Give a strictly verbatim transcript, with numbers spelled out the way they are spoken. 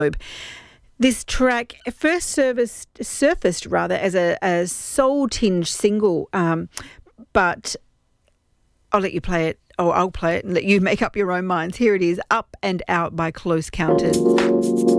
This track first serviced, surfaced rather as a, a soul-tinged single, um, but I'll let you play it, or I'll play it and let you make up your own minds. Here it is, Up and Out by Close Counters.